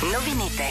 Новините.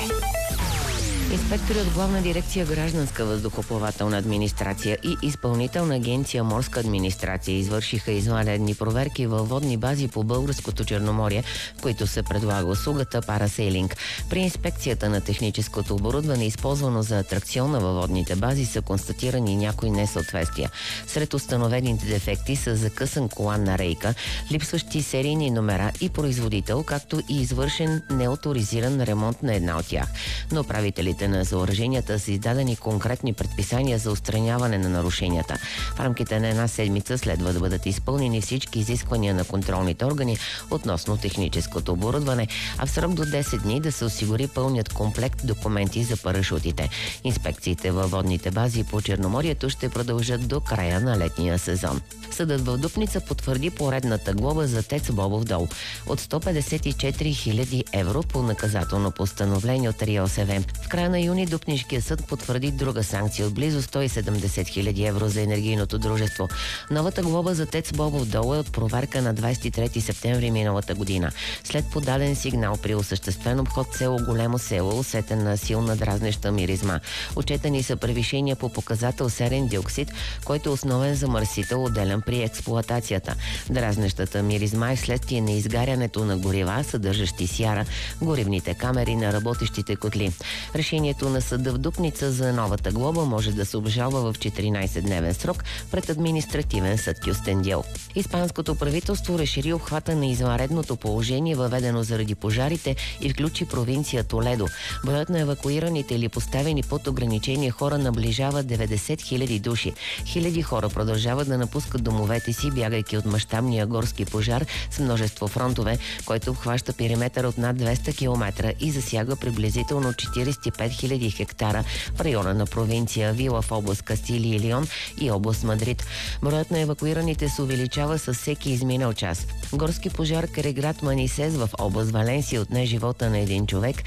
Инспектори от Главна дирекция Гражданска въздухоплавателна администрация и Изпълнителна агенция Морска администрация извършиха извънредни проверки във водни бази по Българското Черноморие, в които се предлага услугата парасейлинг. При инспекцията на техническото оборудване, използвано за атракциона във водните бази, са констатирани някои несъответствия. Сред установените дефекти са закъсан коланна рейка, липсващи серийни номера и производител, както и извършен неоторизиран ремонт на една от тях. Но управителите на съоръженията са издадени конкретни предписания за отстраняване на нарушенията. В рамките на една седмица следва да бъдат изпълнени всички изисквания на контролните органи относно техническото оборудване, а в срок до 10 дни да се осигури пълният комплект документи за парашутите. Инспекциите във водните бази по Черноморието ще продължат до края на летния сезон. Съдът в Дупница потвърди поредната глоба за ТЕЦ Бобов дол от 154 000 евро по наказателно постановление от РИОСВ. В края на юни Дупнишкия съд потвърди друга санкция от близо 170 000 евро за енергийното дружество. Новата глоба за ТЕЦ Бобов дол е от проверка на 23 септември миналата година. След подаден сигнал при осъществен обход село Големо село, усетен на силна дразнеща миризма. Отчетени са превишения по показател серен диоксид, който е основен замърсител, отделен при експлоатацията. Дразнещата миризма е вследствие на изгарянето на горива, съдържащи сяра, горивните камери на работещите котли. Решението на съда в Дупница за новата глоба може да се обжалва в 14-дневен срок пред административен съд Кюстендил. Испанското правителство разшири обхвата на извънредното положение, въведено заради пожарите, и включи провинция Толедо. Броят на евакуираните или поставени под ограничение хора наближава 90 000 души. Хиляди хора продължават да напускат домовете си, бягайки от мащабния горски пожар с множество фронтове, който обхваща периметър от над 200 км и засяга приблизително 45 000 хектара в района на провинция Вила в област Кастилия и Лион и област Мадрид. Броят на евакуираните се увеличава с всеки изминал час. Горски пожар край град Манисес в област Валенсия отне живота на един човек.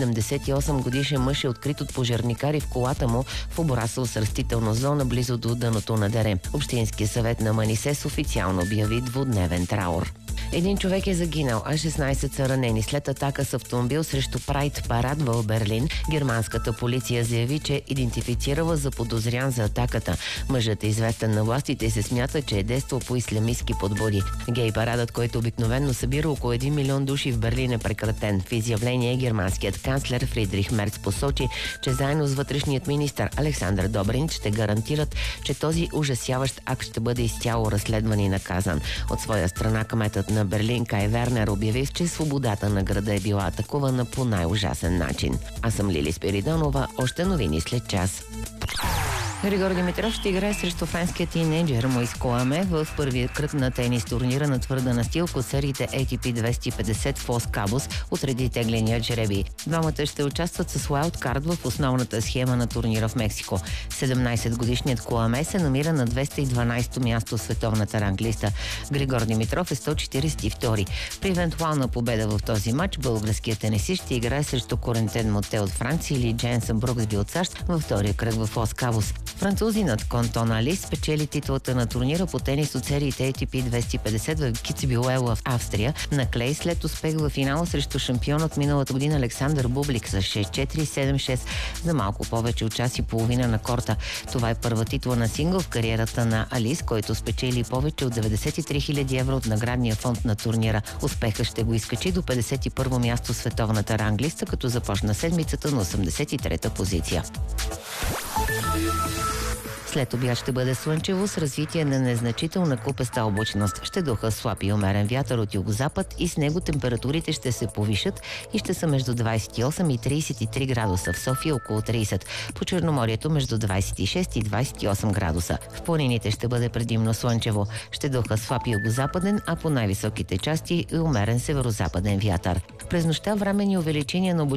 78 годишен мъж е открит от пожарникари в колата му в оборасъл с растителна зона близо до дъното на дере. Общинския съвет на Манисес официално обяви двудневен траур. Един човек е загинал, а 16 са ранени след атака с автомобил срещу Прайд парад в Берлин. Германската полиция заяви, че идентифицирала заподозрян за атаката. Мъжът е известен на властите и се смята, че е действал по ислямистки подбуди. Гей парадът, който обикновенно събира около 1 милион души в Берлин, е прекратен. В изявление германският канцлер Фридрих Мерц посочи, че заедно с вътрешният министър Александър Добринч ще гарантират, че този ужасяващ акт ще бъде изцяло разследван и наказан. От своя страна кметът на Берлин Кай Вернер обяви, че свободата на града е била атакувана по най-ужасен начин. Аз съм Лили Спиридонова, още новини след час. Григор Димитров ще играе срещу френския тинейджер Моис Коаме в първия кръг на тенис турнира на твърда настилка от сериите ATP 250 в Лос Кабос, отреди тегления жребий. Двамата ще участват с уайлдкарт в основната схема на турнира в Мексико. 17-годишният Коаме се намира на 212-то място в световната ранглиста. Григор Димитров е 142. При евентуална победа в този матч българският тенисист ще играе срещу Корентен Моте от Франция или Дженсън Бруксби от САЩ във втория кръг в Лос Кабос. Французинът Контон Али спечели титлата на турнира по тенис от сериите ATP 250 в Кицбюел в Австрия на клей след успех в финала срещу шампионът миналата година Александър Бублик с 6-4 7-6 за малко повече от час и половина на корта. Това е първа титла на сингъл в кариерата на Алис, който спечели повече от 93 000 евро от наградния фонд на турнира. Успехът ще го изкачи до 51-во място в световната ранглиста, като започна седмицата на 83-та позиция. След обяд ще бъде слънчево с развитие на незначителна купеста облачност. Ще духа слаб и умерен вятър от югозапад и с него температурите ще се повишат и ще са между 28 и 33 градуса. В София около 30. По Черноморието между 26 и 28 градуса. В планините ще бъде предимно слънчево. Ще духа слаб югозападен, а по най-високите части и умерен северозападен вятър. През нощта временни увеличения на облачността